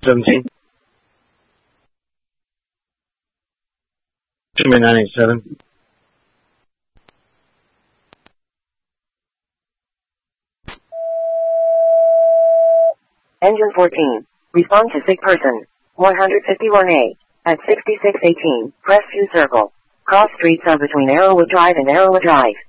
17. Show me 987. Engine 14. Respond to sick person. 151A. At 6618. Press 2 circle. Cross streets of between Arrowwood Drive and Arrowwood Drive.